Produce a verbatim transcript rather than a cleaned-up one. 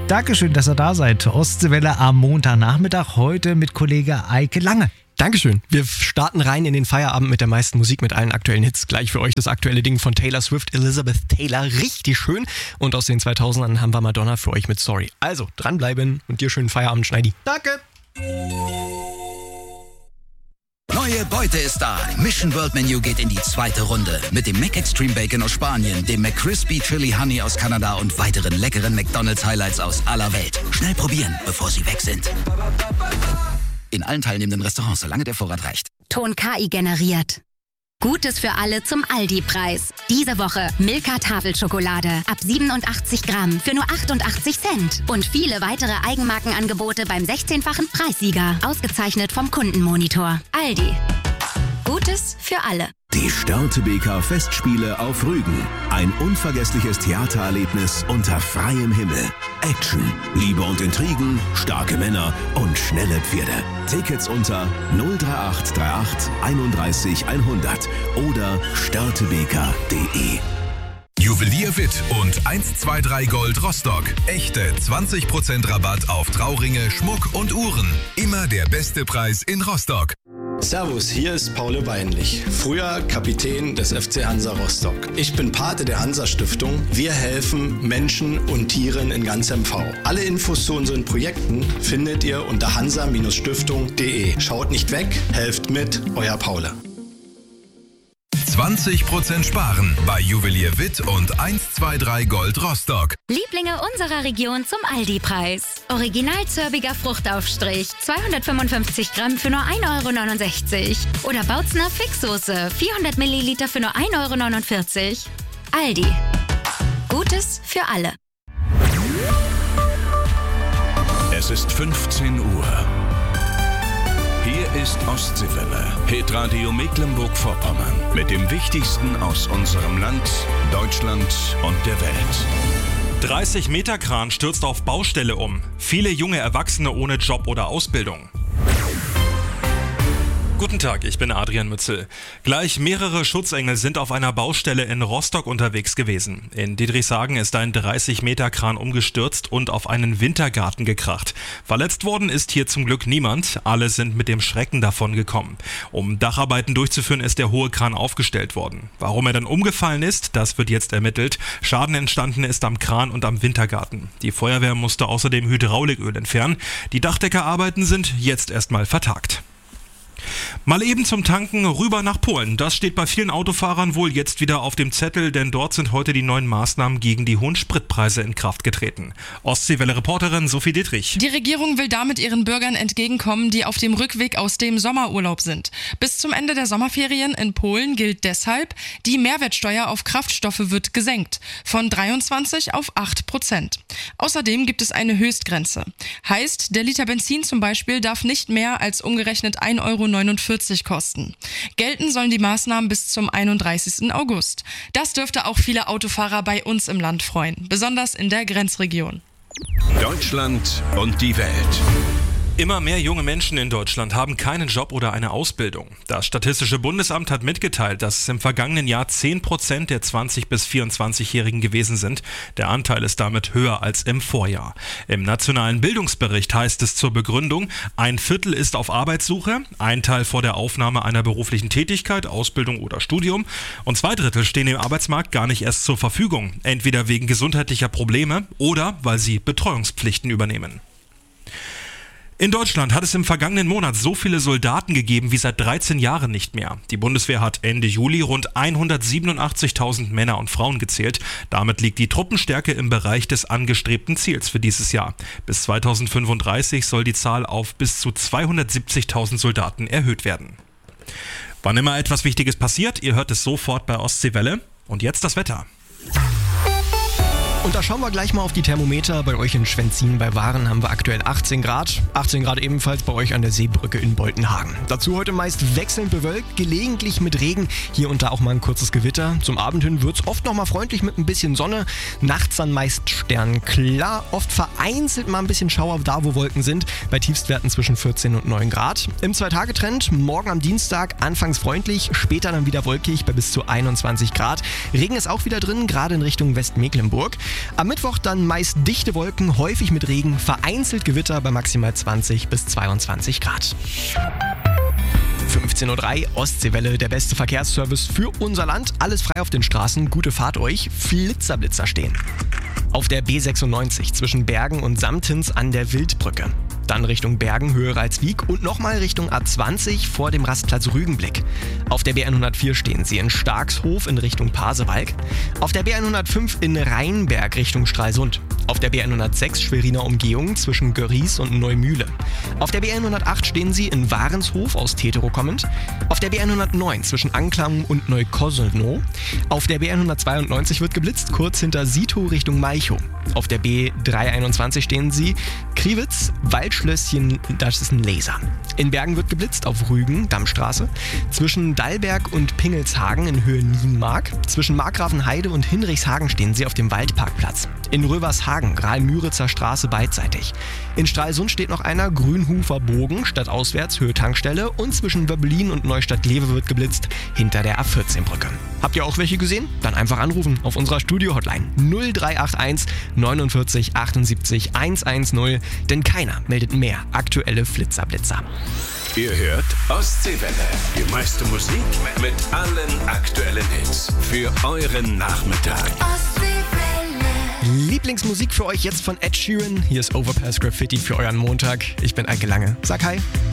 Dankeschön, dass ihr da seid. Ostseewelle am Montagnachmittag, heute mit Kollege Eike Lange. Dankeschön. Wir starten rein in den Feierabend mit der meisten Musik, mit allen aktuellen Hits. Gleich für euch das aktuelle Ding von Taylor Swift, Elizabeth Taylor. Richtig schön. Und aus den zweitausendern haben wir Madonna für euch mit Sorry. Also, dranbleiben und dir schönen Feierabend, Schneidi. Danke. Neue Beute ist da. Mission World Menu geht in die zweite Runde. Mit dem Mac Extreme Bacon aus Spanien, dem McCrispy Chili Honey aus Kanada und weiteren leckeren McDonald's Highlights aus aller Welt. Schnell probieren, bevor sie weg sind. In allen teilnehmenden Restaurants, solange der Vorrat reicht. Ton K I generiert. Gutes für alle zum Aldi-Preis. Diese Woche Milka Tafelschokolade ab siebenundachtzig Gramm für nur achtundachtzig Cent. Und viele weitere Eigenmarkenangebote beim sechzehnfachen Preissieger. Ausgezeichnet vom Kundenmonitor. Aldi. Gutes für alle. Die Störtebeker Festspiele auf Rügen. Ein unvergessliches Theatererlebnis unter freiem Himmel. Action, Liebe und Intrigen, starke Männer und schnelle Pferde. Tickets unter null drei acht drei acht einunddreißig hundert oder störtebeker punkt de. Juwelier Witt und eins zwei drei Gold Rostock. Echte zwanzig Prozent Rabatt auf Trauringe, Schmuck und Uhren. Immer der beste Preis in Rostock. Servus, hier ist Paul Weinlich, früher Kapitän des F C Hansa Rostock. Ich bin Pate der Hansa Stiftung. Wir helfen Menschen und Tieren in ganz M V. Alle Infos zu unseren Projekten findet ihr unter hansa Stiftung punkt de. Schaut nicht weg, helft mit, euer Paul. zwanzig Prozent sparen bei Juwelier Witt und eins zwei drei Gold Rostock. Lieblinge unserer Region zum Aldi-Preis. Original zörbiger Fruchtaufstrich, zweihundertfünfundfünfzig Gramm für nur ein Euro neunundsechzig. Oder Bautzner Fixsoße, vierhundert Milliliter für nur ein Euro neunundvierzig. Aldi. Gutes für alle. Es ist fünfzehn Uhr. Hier ist Ostseewelle, Hitradio Mecklenburg-Vorpommern. Mit dem Wichtigsten aus unserem Land, Deutschland und der Welt. dreißig Meter Kran stürzt auf Baustelle um. Viele junge Erwachsene ohne Job oder Ausbildung. Guten Tag, ich bin Adrian Mützel. Gleich mehrere Schutzengel sind auf einer Baustelle in Rostock unterwegs gewesen. In Diedrichshagen ist ein dreißig Meter Kran umgestürzt und auf einen Wintergarten gekracht. Verletzt worden ist hier zum Glück niemand. Alle sind mit dem Schrecken davon gekommen. Um Dacharbeiten durchzuführen, ist der hohe Kran aufgestellt worden. Warum er dann umgefallen ist, das wird jetzt ermittelt. Schaden entstanden ist am Kran und am Wintergarten. Die Feuerwehr musste außerdem Hydrauliköl entfernen. Die Dachdeckerarbeiten sind jetzt erstmal vertagt. Mal eben zum Tanken rüber nach Polen. Das steht bei vielen Autofahrern wohl jetzt wieder auf dem Zettel, denn dort sind heute die neuen Maßnahmen gegen die hohen Spritpreise in Kraft getreten. Ostseewelle-Reporterin Sophie Dietrich. Die Regierung will damit ihren Bürgern entgegenkommen, die auf dem Rückweg aus dem Sommerurlaub sind. Bis zum Ende der Sommerferien in Polen gilt deshalb, die Mehrwertsteuer auf Kraftstoffe wird gesenkt, von dreiundzwanzig auf acht Prozent. Außerdem gibt es eine Höchstgrenze. Heißt, der Liter Benzin zum Beispiel darf nicht mehr als umgerechnet ein Euro neunundvierzig kosten. Gelten sollen die Maßnahmen bis zum einunddreißigsten August. Das dürfte auch viele Autofahrer bei uns im Land freuen, besonders in der Grenzregion. Deutschland und die Welt. Immer mehr junge Menschen in Deutschland haben keinen Job oder eine Ausbildung. Das Statistische Bundesamt hat mitgeteilt, dass es im vergangenen Jahr zehn Prozent der zwanzig- bis vierundzwanzigjährigen gewesen sind. Der Anteil ist damit höher als im Vorjahr. Im nationalen Bildungsbericht heißt es zur Begründung, ein Viertel ist auf Arbeitssuche, ein Teil vor der Aufnahme einer beruflichen Tätigkeit, Ausbildung oder Studium und zwei Drittel stehen im Arbeitsmarkt gar nicht erst zur Verfügung, entweder wegen gesundheitlicher Probleme oder weil sie Betreuungspflichten übernehmen. In Deutschland hat es im vergangenen Monat so viele Soldaten gegeben wie seit dreizehn Jahren nicht mehr. Die Bundeswehr hat Ende Juli rund hundertsiebenundachtzigtausend Männer und Frauen gezählt. Damit liegt die Truppenstärke im Bereich des angestrebten Ziels für dieses Jahr. Bis zweitausendfünfunddreißig soll die Zahl auf bis zu zweihundertsiebzigtausend Soldaten erhöht werden. Wann immer etwas Wichtiges passiert, ihr hört es sofort bei Ostseewelle. Und jetzt das Wetter. Und da schauen wir gleich mal auf die Thermometer. Bei euch in Schwenzin bei Waren haben wir aktuell achtzehn Grad. achtzehn Grad ebenfalls bei euch an der Seebrücke in Boltenhagen. Dazu heute meist wechselnd bewölkt, gelegentlich mit Regen. Hier und da auch mal ein kurzes Gewitter. Zum Abend hin wird es oft noch mal freundlich mit ein bisschen Sonne. Nachts dann meist sternklar. Oft vereinzelt mal ein bisschen Schauer da, wo Wolken sind. Bei Tiefstwerten zwischen vierzehn und neun Grad. Im Zwei-Tage-Trend morgen am Dienstag anfangs freundlich, später dann wieder wolkig bei bis zu einundzwanzig Grad. Regen ist auch wieder drin, gerade in Richtung Westmecklenburg. Am Mittwoch dann meist dichte Wolken, häufig mit Regen, vereinzelt Gewitter bei maximal zwanzig bis zweiundzwanzig Grad. fünfzehn Uhr drei, Ostseewelle, der beste Verkehrsservice für unser Land. Alles frei auf den Straßen, gute Fahrt euch. Flitzerblitzer stehen. Auf der B sechsundneunzig zwischen Bergen und Samtins an der Wildbrücke. Dann Richtung Bergen, Höhe Ralswiek und nochmal Richtung A zwanzig vor dem Rastplatz Rügenblick. Auf der B hundertvier stehen Sie in Starkshof in Richtung Pasewalk. Auf der B hundertfünf in Rheinberg Richtung Stralsund. Auf der B hundertsechs Schweriner Umgehung zwischen Görries und Neumühle. Auf der B hundertacht stehen Sie in Warenshof aus Tetero kommend. Auf der B hundertneun zwischen Anklam und Neukosselnow. Auf der B hundertzweiundneunzig wird geblitzt, kurz hinter Sito Richtung Malchow. Auf der B dreihunderteinundzwanzig stehen Sie Kriwitz, Waldschlösschen, das ist ein Laser. In Bergen wird geblitzt auf Rügen, Dammstraße. Zwischen Dallberg und Pingelshagen in Höhe Nienmark. Zwischen Markgrafenheide und Hinrichshagen stehen Sie auf dem Waldparkplatz. In Rövershagen, Graal-Müritzer Straße beidseitig. In Stralsund steht noch einer, Grünhufer Bogen, stadtauswärts, Höhe Tankstelle. Und zwischen Wöblin und Neustadt-Glewe wird geblitzt, hinter der A vierzehn Brücke. Habt ihr auch welche gesehen? Dann einfach anrufen auf unserer Studio-Hotline null drei acht eins neunundvierzig achtundsiebzig hundertzehn, denn keiner meldet mehr aktuelle Flitzerblitzer. Ihr hört Ostseewelle, die meiste Musik mit allen aktuellen Hits für euren Nachmittag. Lieblingsmusik für euch jetzt von Ed Sheeran. Hier ist Overpass Graffiti für euren Montag. Ich bin Eike Lange. Sag hi.